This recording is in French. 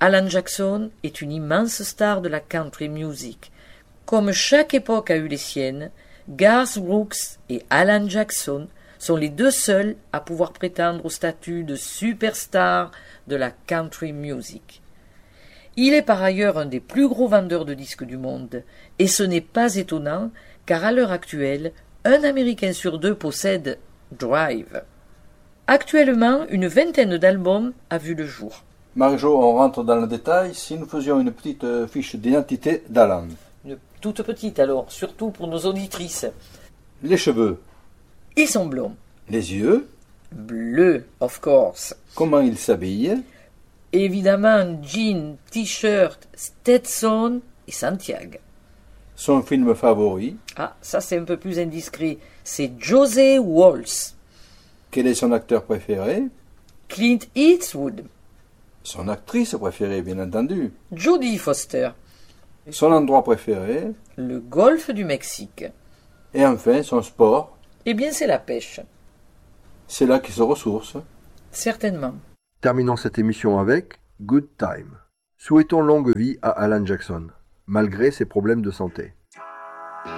Alan Jackson est une immense star de la country music. Comme chaque époque a eu les siennes, Garth Brooks et Alan Jackson sont les deux seuls à pouvoir prétendre au statut de superstar de la country music. Il est par ailleurs un des plus gros vendeurs de disques du monde, et ce n'est pas étonnant, car à l'heure actuelle, un Américain sur deux possède Drive. Actuellement, une vingtaine d'albums a vu le jour. Marjo, on rentre dans le détail. Si nous faisions une petite fiche d'identité d'Alan. Une toute petite alors, surtout pour nos auditrices. Les cheveux. Ils sont blonds. Les yeux. Bleus, of course. Comment il s'habille. Évidemment, jean, t-shirt, Stetson et Santiago. Son film favori. Ah, ça c'est un peu plus indiscret. C'est José Walsh. Quel est son acteur préféré? Clint Eastwood. Son actrice préférée, bien entendu. Jodie Foster. Son endroit préféré. Le golfe du Mexique. Et enfin, son sport. Eh bien, c'est la pêche. C'est là qu'il se ressource. Certainement. Terminons cette émission avec Good Time. Souhaitons longue vie à Alan Jackson, malgré ses problèmes de santé.